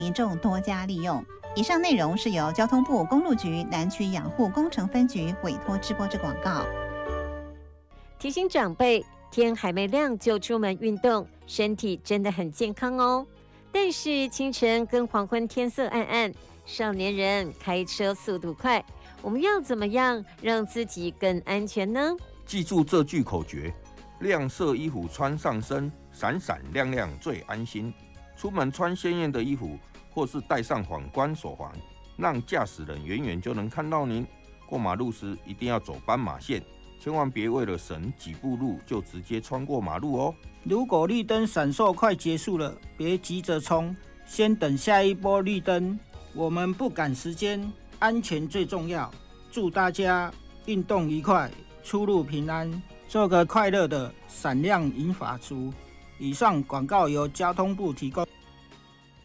民众多加利用。以上内容是由交通部公路局南区养护工程分局委托直播之广告。 提醒长辈，天还没亮就出门运动，身体真的很健康哦。但是清晨跟黄昏天色暗暗，少年人开车速度快，我们要怎么样让自己更安全呢？ 记住这句口诀：亮色衣服穿上身，闪闪亮亮最安心。出门穿鲜艳的衣服，或是戴上反光手环，让驾驶人远远就能看到您。过马路时一定要走斑马线，千万别为了省几步路就直接穿过马路哦。 如果绿灯闪烁快结束了，别急着冲，先等下一波绿灯。我们不赶时间，安全最重要。祝大家运动愉快，出入平安，做个快乐的闪亮银发族。以上广告由交通部提供。